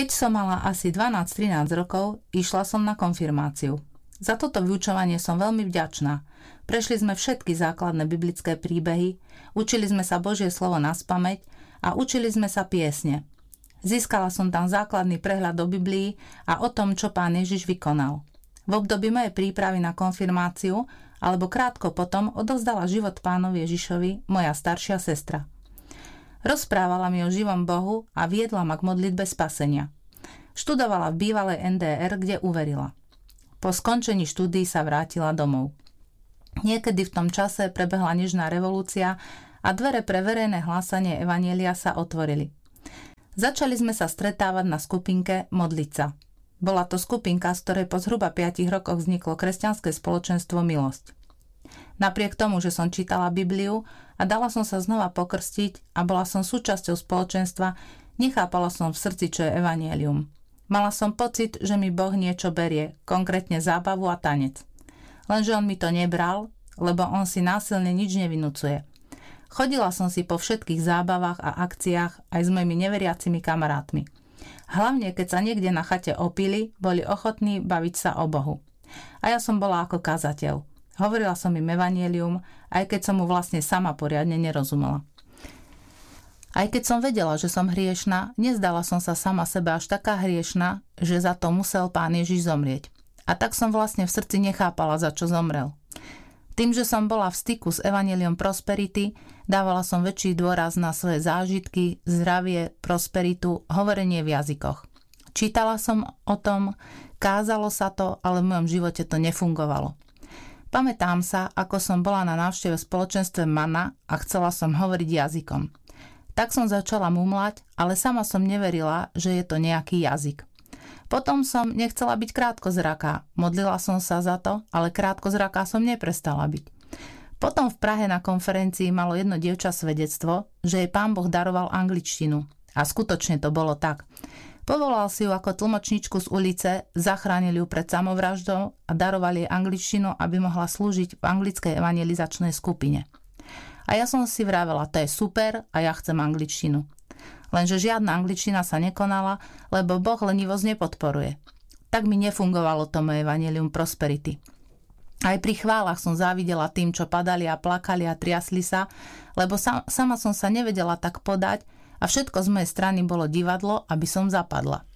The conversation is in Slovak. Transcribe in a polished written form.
Keď som mala asi 12-13 rokov, išla som na konfirmáciu. Za toto vyučovanie som veľmi vďačná. Prešli sme všetky základné biblické príbehy, učili sme sa Božie slovo naspamäť a učili sme sa piesne. Získala som tam základný prehľad o Biblii a o tom, čo Pán Ježiš vykonal. V období mojej prípravy na konfirmáciu alebo krátko potom odovzdala život Pánovi Ježišovi moja staršia sestra. Rozprávala mi o živom Bohu a viedla ma k modlitbe spasenia. Študovala v bývalej NDR, kde uverila. Po skončení štúdií sa vrátila domov. Niekedy v tom čase prebehla nežná revolúcia a dvere pre verejné hlásanie evanjelia sa otvorili. Začali sme sa stretávať na skupinke Modliť sa. Bola to skupinka, z ktorej po zhruba 5 rokoch vzniklo kresťanské spoločenstvo Milosť. Napriek tomu, že som čítala Bibliu a dala som sa znova pokrstiť a bola som súčasťou spoločenstva, nechápala som v srdci, čo je evanjelium. Mala som pocit, že mi Boh niečo berie, konkrétne zábavu a tanec. Lenže on mi to nebral, lebo on si násilne nič nevinúcuje. Chodila som si po všetkých zábavách a akciách aj s mojimi neveriacimi kamarátmi. Hlavne, keď sa niekde na chate opili, boli ochotní baviť sa o Bohu. A ja som bola ako kazateľ. Hovorila som im evanjelium, aj keď som mu vlastne sama poriadne nerozumela. Aj keď som vedela, že som hriešna, nezdala som sa sama sebe až taká hriešna, že za to musel Pán Ježiš zomrieť. A tak som vlastne v srdci nechápala, za čo zomrel. Tým, že som bola v styku s evanjeliom prosperity, dávala som väčší dôraz na svoje zážitky, zdravie, prosperitu, hovorenie v jazykoch. Čítala som o tom, kázalo sa to, ale v mojom živote to nefungovalo. Pamätám sa, ako som bola na návšteve v spoločenstve Mana a chcela som hovoriť jazykom. Tak som začala mumlať, ale sama som neverila, že je to nejaký jazyk. Potom som nechcela byť krátkozraká. Modlila som sa za to, ale krátkozraká som neprestala byť. Potom v Prahe na konferencii malo jedno dievča svedectvo, že jej Pán Boh daroval angličtinu. A skutočne to bolo tak. Povolal si ju ako tlmočničku z ulice, zachránili ju pred samovraždou a darovali jej angličtinu, aby mohla slúžiť v anglickej evangelizačnej skupine. A ja som si vravela, to je super a ja chcem angličtinu. Lenže žiadna angličtina sa nekonala, lebo Boh lenivosť nepodporuje. Tak mi nefungovalo to moje evanjelium prosperity. Aj pri chválach som závidela tým, čo padali a plakali a triasli sa, lebo sama som sa nevedela tak podať a všetko z mojej strany bolo divadlo, aby som zapadla.